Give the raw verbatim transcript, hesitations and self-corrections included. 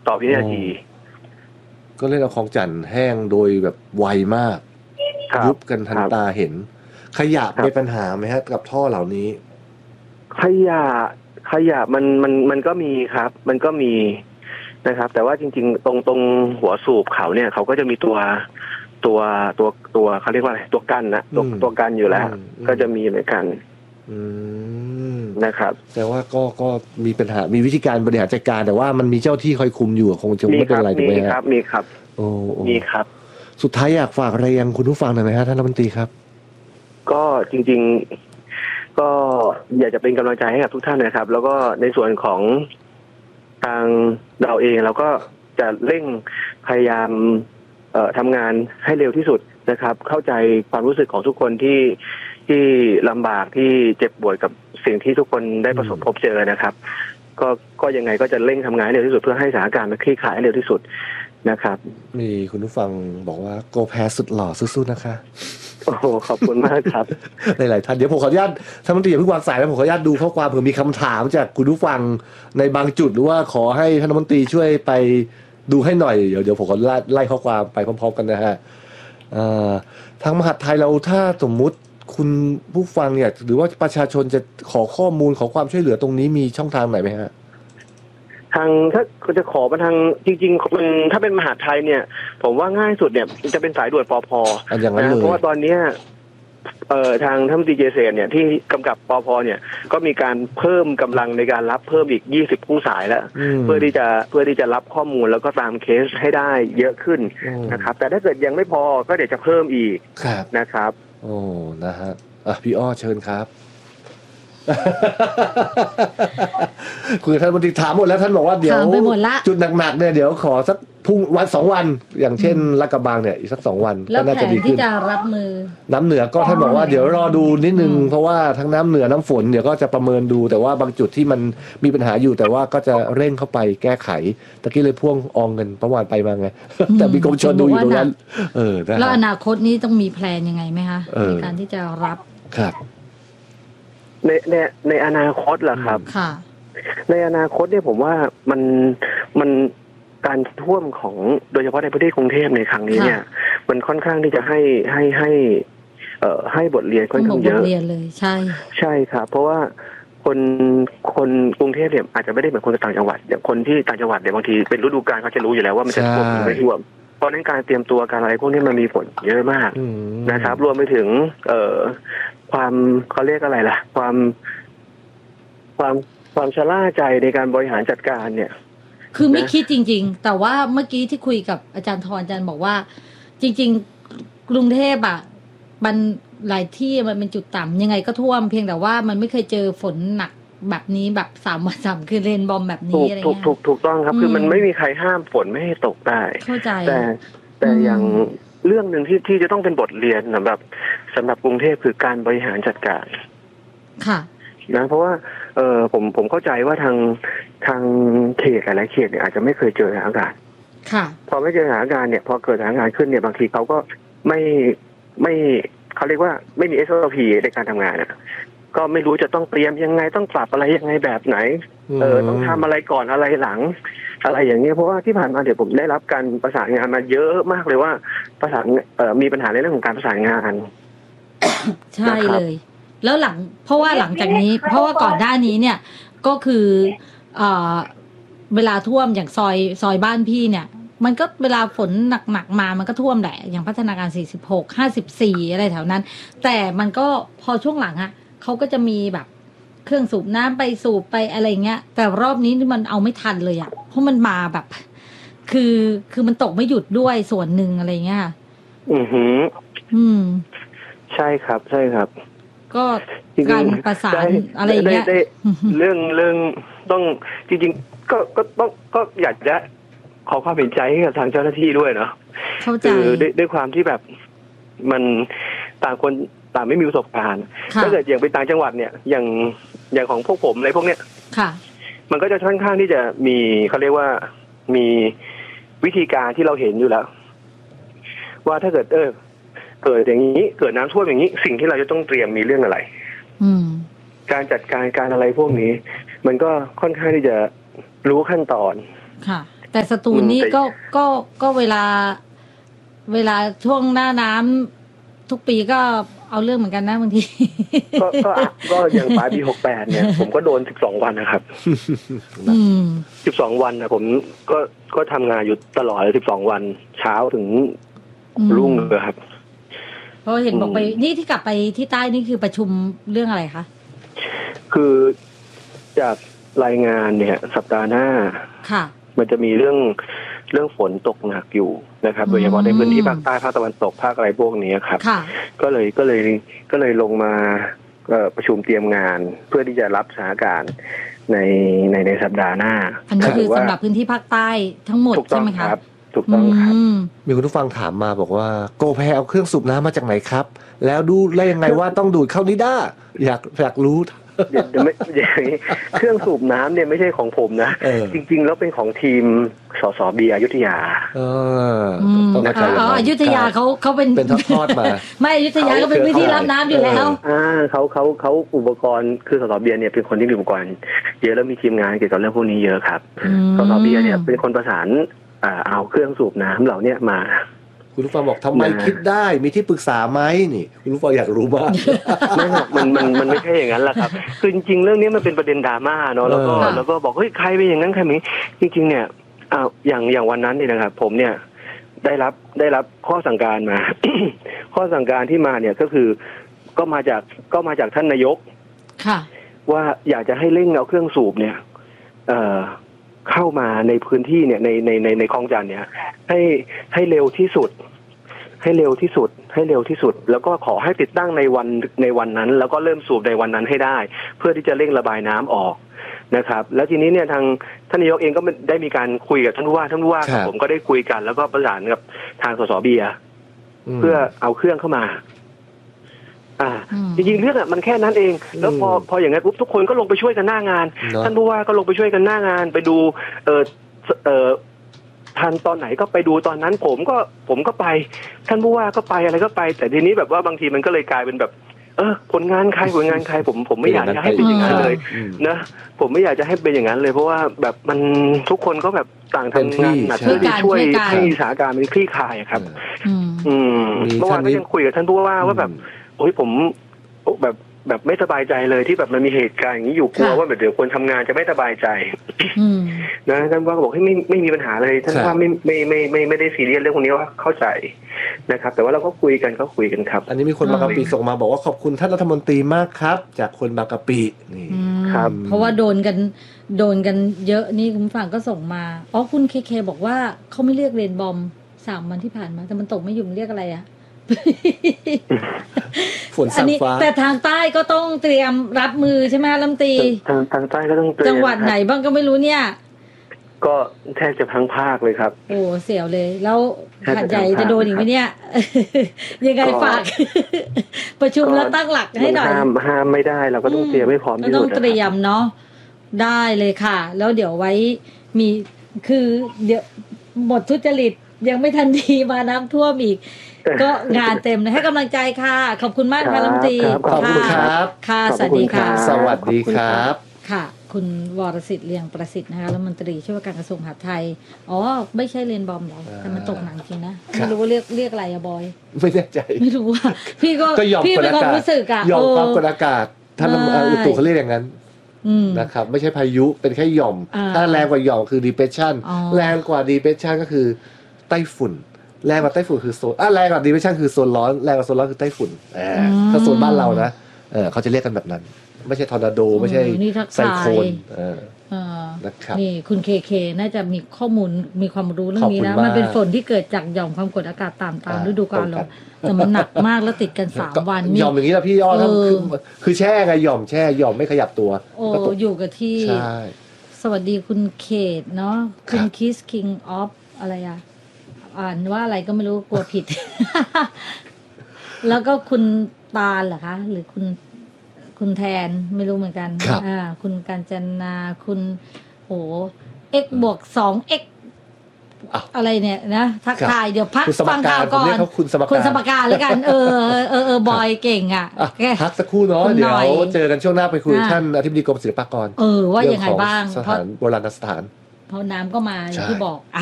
ต่อวินาทีก็เล่นเอาคลองจันทน์แห้งโดยแบบไวมากยุบกันทันตาเห็นขยะเป็นปัญหาไหมฮะกับท่อเหล่านี้ขยะขยะมันมันมันก็มีครับมันก็มีนะครับแต่ว่าจริงๆตรงตรงหัวสูบเขาเนี่ยเขาก็จะมีตัวตัวตัวตัวเขาเรียกว่าอะไรตัวกันนะตัวตัวกันอยู่แล้วก็จะมีเหมือนกันนะครับแต่ว่าก็ก็มีปัญหามีวิธีการบริหารจัดการแต่ว่ามันมีเจ้าที่คอยคุมอยู่คงจะไม่เป็นไรถูกไหมครับมีครับโอ้มีครับสุดท้ายอยากฝากอะไรยังคุณผู้ฟังหน่อยไหมฮะท่านรัฐมนตรีครับก็จริงๆก็อยากจะเป็นกำลังใจให้กับทุกท่านนะครับแล้วก็ในส่วนของทางเราเองเราก็จะเร่งพยายามเอ่อทำงานให้เร็วที่สุดนะครับเข้าใจความรู้สึกของทุกคนที่ที่ลำบากที่เจ็บปวดกับสิ่งที่ทุกคนได้ประสบพบเจอนะครับก็ก็ยังไงก็จะเร่งทำงานให้เร็วที่สุดเพื่อให้สถานการณ์มันคลี่คลายให้เร็วที่สุดนะครับมีคุณผู้ฟังบอกว่าโกแพสสุดหล่อสู้ๆนะคะโอ้โหขอบคุณมากครับหลายๆท่านเดี๋ยวผมขออนุญาตท่านรัฐมนตรีอย่าเพิ่งวางสายแล้วผมขออนุญาตดูข้อความเผื่อมีคำถามจากคุณผู้ฟังในบางจุดหรือว่าขอให้ท่านรัฐมนตรีช่วยไปดูให้หน่อยเดี๋ยวเดี๋ยวผมขอไล่ไล่ข้อความไปพร้อมๆกันนะฮะทางมหาดไทยเราถ้าสมมุติคุณผู้ฟังเนี่ยหรือว่าประชาชนจะขอข้อมูลขอความช่วยเหลือตรงนี้มีช่องทางไหนไหมฮะทางถ้าจะขอมาทางจริงๆมันถ้าเป็นมหาดไทยเนี่ยผมว่าง่ายสุดเนี่ยจะเป็นสายด่วนปภ.นะเพราะว่าตอนนี้เอ่อทางท่านดีเจเซนเนี่ยที่กำกับปภ.เนี่ยก็มีการเพิ่มกำลังในการรับเพิ่มอีกยี่สิบคู่สายแล้วเพื่อที่จะเพื่อที่จะรับข้อมูลแล้วก็ตามเคสให้ได้เยอะขึ้นนะครับแต่ถ้าเกิดยังไม่พอก็เดี๋ยวจะเพิ่มอีกนะครับโอ้นะฮะอ่ะพี่อ้อเชิญครับคือท่านรัฐมนตรีถามหมดแล้วท่านบอกว่าเดี๋ยวจุดหนักๆเนี่ยเดี๋ยวขอสักพุ่งวันสองวันอย่างเช่นลาดกระบังเนี่ยอีกสักสองวันก็น่าจะดีขึ้นที่จะรับมือน้ำเหนือก็ท่านบอกว่าเดี๋ยวรอดูนิดนึงเพราะว่าทั้งน้ำเหนือน้ำฝนเดี๋ยวก็จะประเมินดูแต่ว่าบางจุดที่มันมีปัญหาอยู่แต่ว่าก็จะเร่งเข้าไปแก้ไขตะกี้เลยพ่วงอองเงินประมาณไปมาไงแต่มีกรมชลดูอยู่ตรงนั้นเออแล้วอนาคตนี้ต้องมีแพลนยังไงไหมคะในการที่จะรับครับในในในอนาคตเหรอครับค่ะในอนาคตเนี่ยผมว่ามันมันการท่วมของโดยเฉพาะในพื้นที่กรุงเทพในครั้งนี้เนี่ยมันค่อนข้างที่จะให้ให้ให้เอ่อให้บทเรียนค่อนข้างเยอะบทเรียนเลยใช่ใช่ครับเพราะว่าคนคนกรุงเทพเนี่ยอาจจะไม่ได้เหมือนคนต่างจังหวัดอย่างคนที่ต่างจังหวัดเนี่ยบางทีเป็นฤดูกาลเขาจะรู้อยู่แล้วว่ามันจะท่วมหรือไม่ท่วมเพราะนั้นการเตรียมตัวการอะไรพวกนี้มันมีผลเยอะมากนะครับรวมไปถึงเอ่อความเขาเรียกอะไรล่ะความความความชะล่าใจในการบริหารจัดการเนี่ยคือไม่คิดจริงๆแต่ว่าเมื่อกี้ที่คุยกับอาจารย์ธรอาจารย์บอกว่าจริงๆกรุงเทพอ่ะมันหลายที่มันเป็นจุดต่ำยังไงก็ท่วมเพียงแต่ว่ามันไม่เคยเจอฝนหนักแบบนี้แบบสามวันสามคืนเรนบอมแบบนี้อะไรเงี้ยถูกถูกต้องครับคือมันไม่มีใครห้ามฝนไม่ให้ตกได้เข้าใจแต่แต่อย่างเรื่องหนึ่งที่ที่จะต้องเป็นบทเรียนสำหรับสำหรับกรุงเทพคือการบริหารจัดการค่ะนะเพราะว่าเออผมผมเข้าใจว่าทางทางเขตหลายๆเขตเนี่ยอาจจะไม่เคยเจอสถานการณ์ค่ะพอไม่เจอสถานการณ์เนี่ยพอเกิดสถานการณ์ขึ้นเนี่ยบางทีเขาก็ไม่ไม่เขาเรียกว่าไม่มี เอส โอ พี ในการทำงานอ่ะก็ไม่รู้จะต้องเตรียมยังไงต้องปรับอะไรยังไงแบบไหนเออต้องทำอะไรก่อนอะไรหลังอะไรอย่างเงี้ยเพราะว่าที่ผ่านมาเดี๋ยวผมได้รับการประสานงานมาเยอะมากเลยว่าประสานเอ่อมีปัญหาในเรื่องของการประสานงานใช่เลยแล้วหลังเพราะว่าหลังจากนี้เพราะว่าก่อนหน้านี้เนี่ยก็คือเอ่อเวลาท่วมอย่างซอยซอยบ้านพี่เนี่ยมันก็เวลาฝนหนักๆมามันก็ท่วมแหละอย่างพัฒนาการสี่สิบหก ห้าสิบสี่อะไรแถวนั้นแต่มันก็พอช่วงหลังอ่ะเขาก็จะมีแบบเครื่องสูบน้ำไปสูบไปอะไรเงี้ยแต่รอบนี้มันเอาไม่ทันเลยอ่ะเพราะมันมาแบบคือคือมันตกไม่หยุดด้วยส่วนหนึ่งอะไรเงี้ยอือหืออืมใช่ครับใช่ครับก็การประสานอะไรอย่างเงี้ยเรื่องเรื่องต้องจริงๆก็ก็ต้องก็อยากจะขอความเห็นใจให้กับทางเจ้าหน้าที่ด้วยเนาะคือด้วยด้วยความที่แบบมันต่างคนต่างไม่มีประสบการณ์ถ้าเกิดอย่างไปต่างจังหวัดเนี่ยอย่างอย่างของพวกผมอะไรพวกเนี้ยค่ะมันก็จะค่อนข้างที่จะมีเขาเรียกว่ามีวิธีการที่เราเห็นอยู่แล้วว่าถ้าเกิดเออเกิดอย่างนี้เกิดน้ำท่วมอย่างนี้สิ่งที่เราจะต้องเตรียมมีเรื่องอะไรการจัดการการอะไรพวกนี้มันก็ค่อนข้างที่จะรู้ขั้นตอนแต่สตูลนี่ก็ก็ก็เวลา เวลาช่วงหน้าน้ำทุกปีก็เอาเรื่องเหมือนกันนะบางทีก็ก็ก็อย่างปลายปีหกแปดเนี่ยผมก็โดนสิบสองวันนะครับสิบสองวันนะผมก็ก็ทำงานอยู่ตลอดเลยสิบสองวันเช้าถึงรุ่งเลยครับเพราะเห็นบอกไปนี่ที่กลับไปที่ใต้นี่คือประชุมเรื่องอะไรคะคือจากรายงานเนี่ยสัปดาห์หน้าค่ะมันจะมีเรื่องเรื่องฝนตกหนักอยู่นะครับโดยเฉพาะในพื้นที่ภาคใต้ภาคตะวันตกภาคอะไรพวกนี้ครับก็เลยก็เลยก็เลยลงมาประชุมเตรียมงานเพื่อที่จะรับสถานการณ์ในในในสัปดาห์หน้าอันนี้คือสำหรับพื้นที่ภาคใต้ทั้งหมดใช่ไหมครับถูกต้องครับมีคุณผู้ฟังถามมาบอกว่าโกแพเอาเครื่องสูบน้ำมาจากไหนครับแล้วดูได้ยังไงว่าต้องดูดเข้านิด้าอยากอยากรู้เดี๋ยวไม่อย่างนี้เครื่องสูบน้ำเนี่ยไม่ใช่ของผมนะจริงๆแล้วเป็นของทีมสสบีอยุธยาเออต้องอ๋ออยุธยาเขาเขาเป็นเป็นทอดมาไม่อยุธยาก็เป็นวิธีรับน้ำอยู่แล้วอ่าเขาเขาเขาอุปกรณ์คือสสบีเนี่ยเป็นคนที่มีอุปกรณ์เยอะแล้วมีทีมงานเกี่ยวกับเรื่องพวกนี้เยอะครับสสบีเนี่ยเป็นคนประสานอ่าเอาเครื่องสูบน้ำเหล่านี้มาคุณผู้ฟังบอกทำไมคิดได้มีที่ปรึกษาไหมนี่คุณผู้ฟังอยากรู้มากไม่หรอกมันมันมันไม่ใช่อย่างนั้นแหละครับคือจริงๆเรื่องนี้มันเป็นประเด็นดราม่าเนาะแล้วก็แล้วก็บอกเฮ้ยใครเป็นอย่างนั้นใครมีจริงๆเนี่ยอ้าวอย่างอย่างวันนั้นนี่นะครับผมเนี่ยได้รับได้รับข้อสั่งการมา ข้อสั่งการที่มาเนี่ยก็คือก็มาจากก็มาจากท่านนายกค่ะว่าอยากจะให้เร่งเอาเครื่องสูบเนี่ยเอ่อเข้ามาในพื้นที่เนี่ยในในในในคลองจันทน์เนี่ยให้ให้เร็วที่สุดให้เร็วที่สุดให้เร็วที่สุดแล้วก็ขอให้ติดตั้งในวันในวันนั้นแล้วก็เริ่มสูบในวันนั้นให้ได้เพื่อที่จะเร่งระบายน้ำออกนะครับแล้วทีนี้เนี่ยทางท่านนายกเองก็ได้มีการคุยกับท่านผู้ว่าท่านผู้ว่าผมก็ได้คุยกันแล้วก็ประสานกับทางสสเบียเพื่อเอาเครื่องเข้ามาอ่าจริงๆเรื่องอ่ะมันแค่นั้นเองแล้วพอพออย่างนั้นปุ๊บทุกคนก็ลงไปช่วยกันหน้างานท่านผู้ว่าก็ลงไปช่วยกันหน้างานไปดูเออเออทันตอนไหนก็ไปดูตอนนั้นผมก็ผมก็ไปท่านผู้ว่าก็ไปอะไรก็ไปแต่ทีนี้แบบว่าบางทีมันก็เลยกลายเป็นแบบเออผลงานใครผลงานใครผมผมไม่อยากจะให้เป็นอย่างนั้นเลยนะผมไม่อยากจะให้เป็นอย่างนั้นเลยเพราะว่าแบบมันทุกคนก็แบบต่างทำงานหนักเพื่อที่ช่วยให้สถานการณ์มันคลี่คลายครับอืมเมื่อวานก็ยังคุยกับท่านผู้ว่าว่าแบบโอ้ยผมแบบแบบไม่สบายใจเลยที่แบบมันมีเหตุการณ์อย่างนี้อยู่กลัวว่าแบบเดี๋ยวคนทำงานจะไม่สบายใจนะท่านว่าก็บอกให้ไม่ไม่มีปัญหาเลยท่านว่าไม่ไม่ไม่ไม่ไม่ได้ซีเรียสเรื่องพวกนี้ว่าเข้าใจนะครับแต่ว่าเราก็คุยกันก็คุยกันครับอันนี้มีคนบางกะปิส่งมาบอกว่าขอบคุณท่านรัฐมนตรีมากครับจากคนบางกะปินี่ครับเพราะว่าโดนกันโดนกันเยอะนี่คุณฝั่งก็ส่งมาอ๋อคุณเคเคบอกว่าเขาไม่เรียกเรนบอมสามวันที่ผ่านมาแต่มันตกไม่หยุดเรียกอะไรอะฝนสั่งฟ้าแต่ทางใต้ก็ต้องเตรียมรับมือใช่ไหมลำตีทางทางใต้ก็ต้องเตรียมจังหวัดไหนบ้างก็ไม่รู้เนี่ยก็แทบจะทั้งภาคเลยครับโอ้เสียวเลยแล้วหาดใหญ่จะโดนอีกไหมเนี่ยยังไงฝากประชุมแล้วตั้งหลักให้หน่อยห้ามห้ามไม่ได้เราก็ต้องเตรียมให้พร้อมที่สุดต้องเตรียมเนาะได้เลยค่ะแล้วเดี๋ยวไว้มีคือเดี๋ยวหมดทุจริตยังไม่ทันทีมาน้ำท่วมอีกก็งานเต็มเลยให้กำลังใจค่ะขอบคุณมากค่ะลำตีขอบคุณครับค่ะสวัสดีค่ะสวัสดีครับค่ะคุณวรสิทธิ์เลียงประสิทธิ์นะคะรัฐมนตรีช่วยว่าการกระทรวงมหาดไทยอ๋อไม่ใช่เรนบอมหรอแต่มันตกหนักจริงนะไม่รู้ว่าเรียกเรียกอะไรอะบอยไม่แน่ใจไม่รู้ว่าพี่ก็พี่เป็นความรู้สึกอะยอมความกดอากาศท่านอุตุเขาเรียกอย่างนั้นนะครับไม่ใช่พายุเป็นแค่หย่อมถ้าแรงกว่าหย่อมคือ depression แรงกว่า depression ก็คือไต้ฝุ่นแรงกว่าไต้ฝุ่นคือโซนอ่ะแรงกว่า depression คือโซนร้อนแรงกว่าโซนร้อนคือไต้ฝุ่นอ่าถ้าโซนบ้านเรานะเออเขาจะเรียกกันแบบนั้นไม่ใช่ทอร์นาโดไม่ใช่ไซโคลนเออนะครับนี่คุณเคเคน่าจะมีข้อมูลมีความรู้เรื่องนี้นะมันเป็นฝนที่เกิดจากหย่อมความกดอากาศต่ำตามฤดูกาลเราแต่มันหนักมากแล้วติดกันสามวันหย่อมอย่างนี้ละพี่ยอดคือคือแช่ไงหย่อมแช่หย่อมไม่ขยับตัวโอ้อยู่กับที่ใช่สวัสดีคุณเขตเนาะคุณคิสคิงออฟอะไรอ่ะอ่านว่าอะไรก็ไม่รู้กลัวผิด แล้วก็คุณตาลเหรอคะหรือคุณคุณแทนไม่รู้เหมือนกันอ่าคุณกาญจนาคุณโอ้เอ็กบวกสองเอ็กอะไรเนี่ยนะทักทายเดี๋ยวพักฟังข่าวก่อนคุณสมการแล้วกันเออเออเออบอยเก่งอ่ะพักสักครู่เนาะเดี๋ยวเจอกันช่วงหน้าไปคุยท่านอธิบดีกรมศิลปากรเออว่ายังไงบ้างสถานโบราณสถานเพเพราะน้ำก็มาอย่างที่บอกอ่ะ